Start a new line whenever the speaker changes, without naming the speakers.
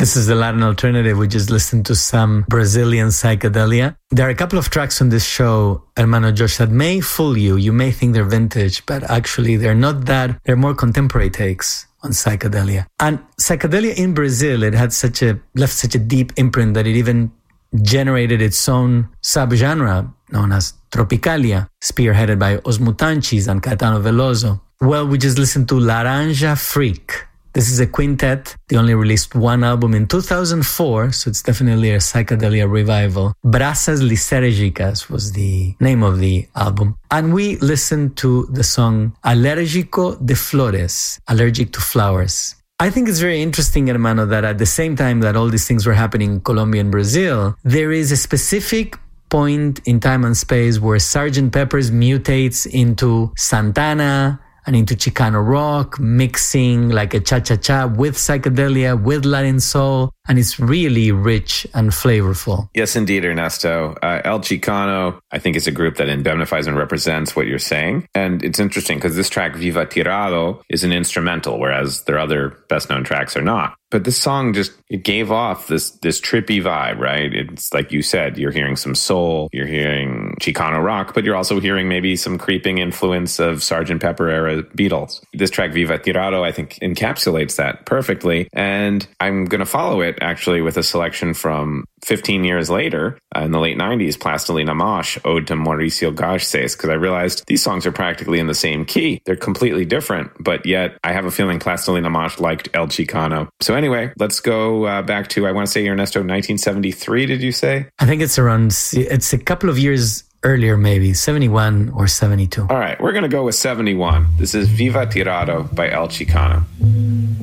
This is the Latin alternative. We just listened to some Brazilian psychedelia. There are a couple of tracks on this show, Hermano Josh, that may fool you. You may think they're vintage, but actually they're not that. They're more contemporary takes on psychedelia. And psychedelia in Brazil, it had left such a deep imprint that it even generated its own subgenre known as Tropicalia, spearheaded by Os Mutantes and Caetano Veloso. Well, we just listened to Laranja Freak. This is a quintet. They only released one album in 2004, so it's definitely a psychedelia revival. Brasas Lisérgicas was the name of the album. And we listened to the song Alérgico de Flores, Allergic to Flowers. I think it's very interesting, hermano, that at the same time that all these things were happening in Colombia and Brazil, there is a specific point in time and space where Sgt. Pepper's mutates into Santana and into Chicano rock, mixing like a cha-cha-cha with psychedelia, with Latin soul, and it's really rich and flavorful.
Yes, indeed, Ernesto. El Chicano, I think, is a group that indemnifies and represents what you're saying. And it's interesting because this track, Viva Tirado, is an instrumental, whereas their other best-known tracks are not. But this song it gave off this trippy vibe, right? It's like you said, you're hearing some soul, you're hearing Chicano rock, but you're also hearing maybe some creeping influence of Sgt. Pepper era Beatles. This track, Viva Tirado, I think encapsulates that perfectly. And I'm going to follow it actually with a selection from 15 years later, in the late 90s, Plastilina Mosh, Ode to Mauricio Garcés, because I realized these songs are practically in the same key. They're completely different, but yet I have a feeling Plastilina Mosh liked El Chicano. So anyway, let's go back to, I want to say, Ernesto, 1973, did you say?
I think it's a couple of years earlier, maybe 71 or 72.
All right, we're going to go with 71. This is Viva Tirado by El Chicano.